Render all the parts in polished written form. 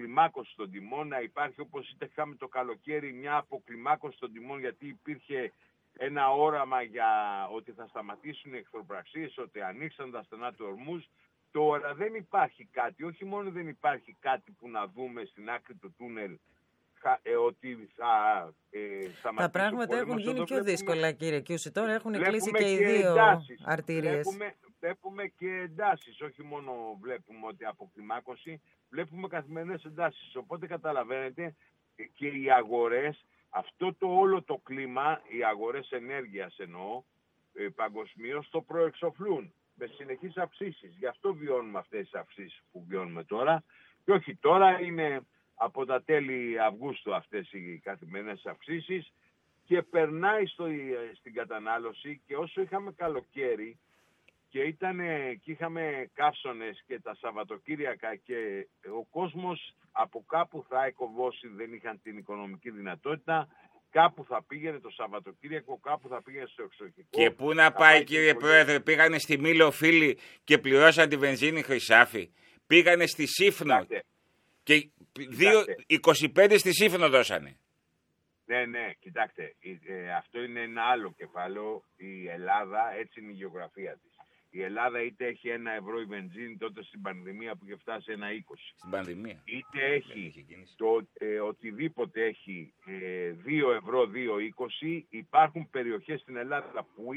αποκλιμάκωση των τιμών, να υπάρχει όπως είχαμε το καλοκαίρι μια αποκλιμάκωση των τιμών, γιατί υπήρχε ένα όραμα για ότι θα σταματήσουν οι εχθροπραξίες, ότι ανοίξαν τα στενά του Ορμούζ. Τώρα δεν υπάρχει κάτι, όχι μόνο δεν υπάρχει κάτι που να δούμε στην άκρη του τούνελ, ότι θα σταματήσει. Τα πράγματα έχουν γίνει πιο δύσκολα, κύριε Κιούση. Τώρα έχουν κλείσει και οι δύο αρτηρίες. Βλέπουμε και εντάσεις, όχι μόνο βλέπουμε ότι αποκλιμάκωση, βλέπουμε καθημερινές εντάσεις. Οπότε καταλαβαίνετε και οι αγορές, αυτό το όλο το κλίμα, οι αγορές ενέργειας εννοώ, παγκοσμίως το προεξοφλούν με συνεχείς αυξήσεις. Γι' αυτό βιώνουμε αυτές τις αυξήσεις που βιώνουμε τώρα. Και όχι τώρα, είναι από τα τέλη Αυγούστου αυτές οι καθημερινές αυξήσεις και περνάει στην κατανάλωση. Και όσο είχαμε καλοκαίρι και είχαμε καύσονες και τα Σαββατοκύριακα και ο κόσμος από κάπου θα εκοβώσει, δεν είχαν την οικονομική δυνατότητα, κάπου θα πήγαινε το Σαββατοκύριακο, κάπου θα πήγαινε στο εξοχικό. Και πού να πάει, κύριε Πρόεδρε, πήγανε στη Μήλο φίλοι και πληρώσαν τη βενζίνη Χρυσάφι. Πήγανε στη Σύφνο και 25 στη Σύφνο δώσανε. Ναι, κοιτάξτε, αυτό είναι ένα άλλο κεφάλαιο. Η Ελλάδα, έτσι είναι η γεωγραφία της. Η Ελλάδα είτε έχει 1 ευρώ η βενζίνη τότε στην πανδημία που είχε φτάσει 1,20. Στην πανδημία. Είτε έχει οτιδήποτε έχει 2 ευρώ, 2,20. Υπάρχουν περιοχές στην Ελλάδα που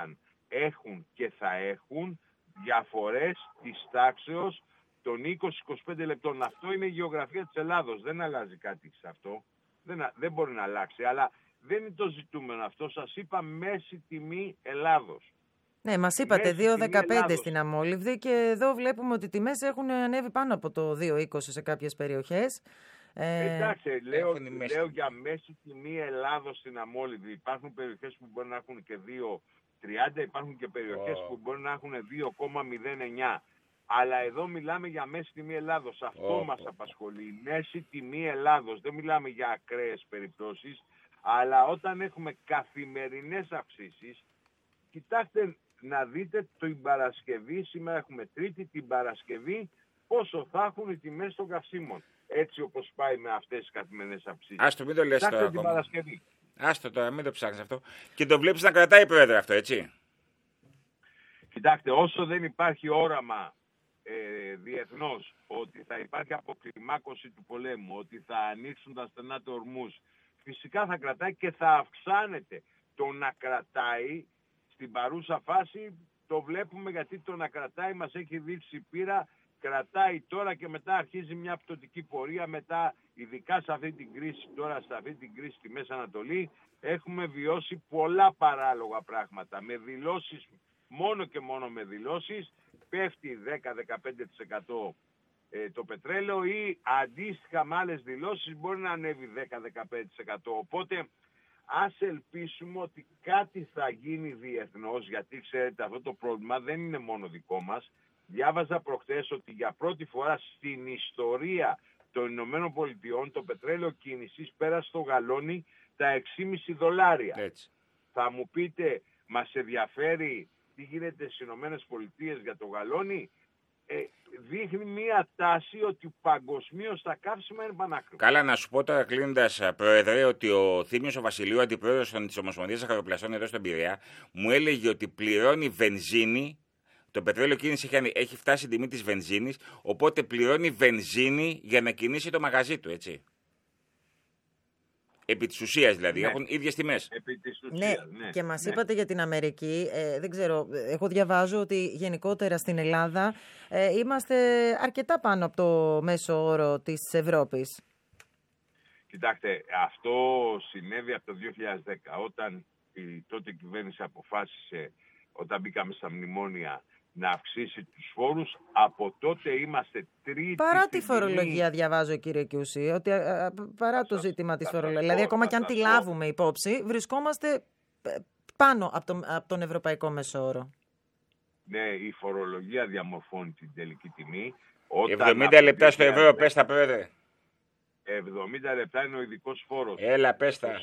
έχουν και θα έχουν διαφορές της τάξεως των 20-25 λεπτών. Αυτό είναι η γεωγραφία της Ελλάδος. Δεν αλλάζει κάτι σε αυτό. Δεν μπορεί να αλλάξει. Αλλά δεν είναι το ζητούμενο αυτό. Σας είπα μέση τιμή Ελλάδος. Ναι, μας είπατε 2,15 στην Αμόλυβδη και εδώ βλέπουμε ότι οι τιμές έχουν ανέβει πάνω από το 2,20 σε κάποιες περιοχές. Εντάξει, λέω για μέση τιμή Ελλάδος στην Αμόλυβδη. Υπάρχουν περιοχές που μπορεί να έχουν και 2,30, υπάρχουν και περιοχές που μπορεί να έχουν 2,09. Αλλά εδώ μιλάμε για μέση τιμή Ελλάδος. Αυτό μας απασχολεί. Η μέση τιμή Ελλάδος. Δεν μιλάμε για ακραίες περιπτώσεις. Αλλά όταν έχουμε καθημερινές αυξήσεις, κοιτάξτε να δείτε την Παρασκευή, σήμερα έχουμε Τρίτη, την Παρασκευή, πόσο θα έχουν οι τιμές των καυσίμων. Έτσι όπως πάει με αυτές τις καθημερινές αυξήσεις. Άστο, μην το λες τώρα την Παρασκευή. Άστο τώρα, μην το ψάχνεις αυτό. Και το βλέπεις να κρατάει, Πρόεδρε, αυτό, έτσι. Κοιτάξτε, όσο δεν υπάρχει όραμα διεθνώς ότι θα υπάρχει αποκλιμάκωση του πολέμου, ότι θα ανοίξουν τα στενά του Ορμούζ, φυσικά θα κρατάει και θα αυξάνεται. Το να κρατάει στην παρούσα φάση το βλέπουμε, γιατί το να κρατάει μας έχει δείξει πείρα, κρατάει τώρα και μετά αρχίζει μια πτωτική πορεία. Μετά, ειδικά σε αυτή την κρίση, τώρα σε αυτή την κρίση στη Μέση Ανατολή, έχουμε βιώσει πολλά παράλογα πράγματα. Με δηλώσεις, μόνο και μόνο με δηλώσεις, πέφτει 10-15% το πετρέλαιο ή αντίστοιχα με άλλες δηλώσεις μπορεί να ανέβει 10-15%. Οπότε ας ελπίσουμε ότι κάτι θα γίνει διεθνώς, γιατί ξέρετε αυτό το πρόβλημα δεν είναι μόνο δικό μας. Διάβαζα προχθές ότι για πρώτη φορά στην ιστορία των Ηνωμένων Πολιτειών το πετρέλαιο κίνησης πέρασε στο γαλόνι τα $6,5. Έτσι. Θα μου πείτε, μας ενδιαφέρει τι γίνεται στις Ηνωμένες Πολιτείες για το γαλόνι? Δείχνει μία τάση ότι παγκοσμίως τα καύσιμα είναι πανάκριβα. Καλά, να σου πω τώρα κλείνοντας, Πρόεδρε, ότι ο Θήμιος ο Βασιλείου, αντιπρόεδρος της Ομοσπονδίας Αχαροπλαστών εδώ στον Πειραιά, μου έλεγε ότι πληρώνει βενζίνη. Το πετρέλαιο κίνηση έχει φτάσει η τιμή της βενζίνης, οπότε πληρώνει βενζίνη για να κινήσει το μαγαζί του, έτσι. Επί της ουσίας δηλαδή, ναι. Έχουν ίδιες τιμές. Επί της ουσίας, ναι. Και μας είπατε για την Αμερική, δεν ξέρω, εγώ διαβάζω ότι γενικότερα στην Ελλάδα είμαστε αρκετά πάνω από το μέσο όρο της Ευρώπης. Κοιτάξτε, αυτό συνέβη από το 2010, όταν η τότε κυβέρνηση αποφάσισε, όταν μπήκαμε στα μνημόνια, να αυξήσει τους φόρους. Από τότε είμαστε τρίτη. Παρά τη φορολογία, διαβάζω, κύριε Κιούση, ότι παρά το ζήτημα της φορολογίας, δηλαδή ακόμα και αν τη λάβουμε υπόψη, βρισκόμαστε πάνω από τον ευρωπαϊκό μεσόωρο. Ναι, η φορολογία διαμορφώνει την τελική τιμή. 70 λεπτά στο ευρώ, πες τα, Πρόεδρε. 70 λεπτά είναι ο ειδικός φόρος. Έλα, πες τα.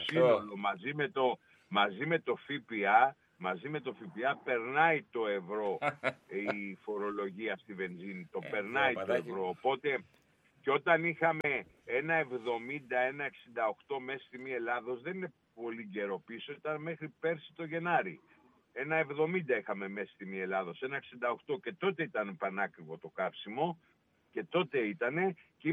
Μαζί με το ΦΠΑ περνάει το ευρώ η φορολογία στη βενζίνη. Το περνάει το ευρώ. Οπότε Και όταν είχαμε 1,70, 1,68 μέση τιμή Ελλάδος, δεν είναι πολύ καιρό πίσω, ήταν μέχρι πέρσι το Γενάρη. 1,70 είχαμε μέση τιμή Ελλάδος, 1,68 και τότε ήταν πανάκριβο το καύσιμο και τότε ήτανε και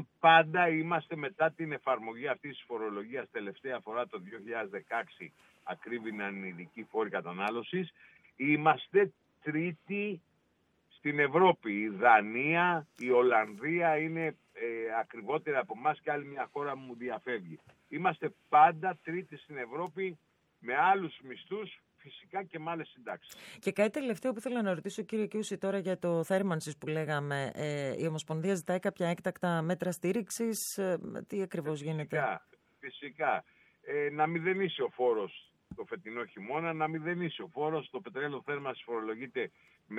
είμαστε μετά την εφαρμογή αυτής της φορολογίας τελευταία φορά το 2016, ακρίβηναν οι ειδικοί φόροι κατανάλωσης, είμαστε τρίτη στην Ευρώπη. Η Δανία, η Ολλανδία είναι ακριβότερα από εμάς και άλλη μια χώρα μου διαφεύγει. Είμαστε πάντα τρίτη στην Ευρώπη με άλλους μισθούς, φυσικά και με άλλες συντάξεις. Και κάτι τελευταίο που ήθελα να ρωτήσω, κύριε Κιούση, τώρα για το θέρμανσης που λέγαμε. Η Ομοσπονδία ζητάει κάποια έκτακτα μέτρα στήριξης. Τι ακριβώς γίνεται? Φυσικά. Να μηδενίσει ο φόρος το φετινό χειμώνα, να μηδενίσει ο φόρος. Το πετρέλαιο θέρμανσης φορολογείται με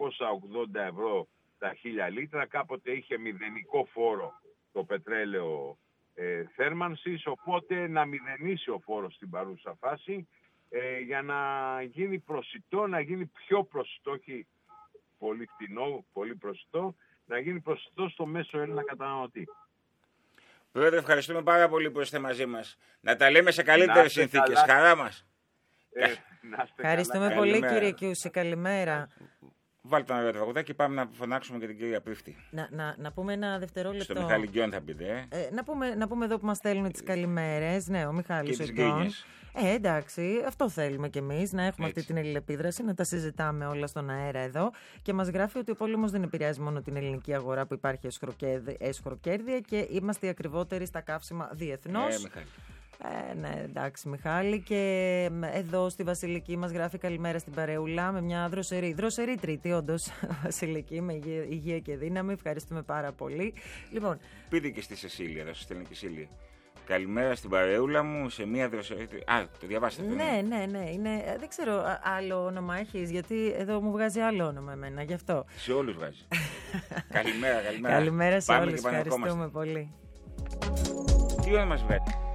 280 ευρώ τα 1000 λίτρα. Κάποτε είχε μηδενικό φόρο το πετρέλαιο θέρμανσης, οπότε να μηδενίσει ο φόρος στην παρούσα φάση για να γίνει προσιτό, να γίνει πιο προσιτό, όχι πολύ φτηνό, πολύ προσιτό, να γίνει προσιτό στο μέσο Έλληνα καταναλωτή. Πρόεδρε, ευχαριστούμε πάρα πολύ που είστε μαζί μας. Να τα λέμε σε καλύτερες συνθήκες. Χαρά μας. Ευχαριστούμε πολύ, κύριε Κιούση. Καλημέρα. Βάλτε ένα ωραίο τραγουδάκι και πάμε να φωνάξουμε και την κυρία Πρίφτη. Να πούμε ένα δευτερόλεπτο. Στο Μιχάλη Γκιόν θα πείτε. Να πούμε εδώ που μας στέλνουν τις καλημέρες. Ναι, ο Μιχάλης Γκιόν. Εντάξει, αυτό θέλουμε κι εμείς, να έχουμε αυτή την αλληλεπίδραση, να τα συζητάμε όλα στον αέρα εδώ. Και μας γράφει ότι ο πόλεμος δεν επηρεάζει μόνο την ελληνική αγορά που υπάρχει αισχροκέρδεια και είμαστε οι ακριβότεροι στα καύσιμα διεθνώς. Ναι, εντάξει, Μιχάλη. Και εδώ στη Βασιλική μας γράφει καλημέρα στην παρεούλα με μια δροσερή Τρίτη, όντως. Βασιλική, με υγεία και δύναμη. Ευχαριστούμε πάρα πολύ. Λοιπόν, πείτε και στη Σεσίλια, θα σας στέλνει και η Σίλια. Καλημέρα στην παρεούλα μου σε μια δροσερή. Το διαβάσατε. Ναι. Δεν ξέρω, άλλο όνομα έχεις, γιατί εδώ μου βγάζει άλλο όνομα εμένα, γι' αυτό. Σε όλους βγάζει. Καλημέρα. Καλημέρα σε όλους. Ευχαριστούμε πολύ. Τι όνομα μας βγάζει?